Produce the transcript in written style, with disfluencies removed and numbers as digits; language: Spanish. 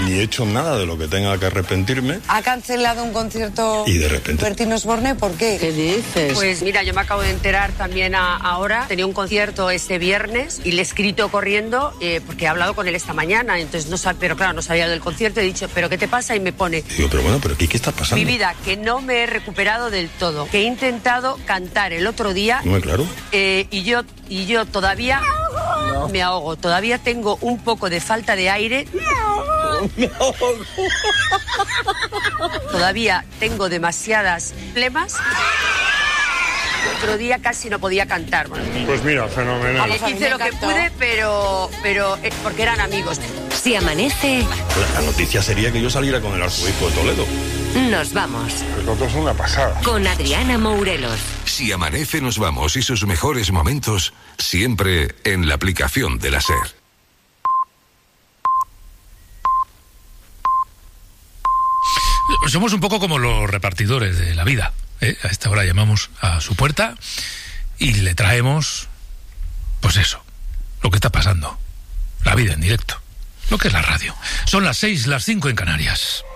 ni he hecho nada de lo que tenga que arrepentirme. ¿Ha cancelado un concierto y de repente Bertín Osborne? ¿Por qué? ¿Qué dices? Pues mira, yo me acabo de enterar también ahora. Tenía un concierto este viernes y le he escrito corriendo porque he hablado con él esta mañana. Entonces pero claro, no sabía del concierto. He dicho, ¿pero qué te pasa? Y me pone... Digo, pero bueno, ¿pero qué está pasando? Mi vida, que no me he recuperado del todo. Que he intentado cantar el otro día. Muy claro. Y yo todavía me ahogo. Todavía tengo un poco de falta de aire. Todavía tengo demasiadas flemas. Otro día casi no podía cantar. Bueno, pues mira, fenomenal. Hice lo que pude, pero porque eran amigos. Si amanece... La noticia sería que yo saliera con el arzobispo de Toledo. Nos vamos. El otro es una pasada. Con Adriana Mourelos. Si amanece, nos vamos y sus mejores momentos siempre en la aplicación de la SER. Somos un poco como los repartidores de la vida. A esta hora llamamos a su puerta y le traemos, pues eso, lo que está pasando. La vida en directo. Lo que es la radio. Son las 6, las 5 en Canarias.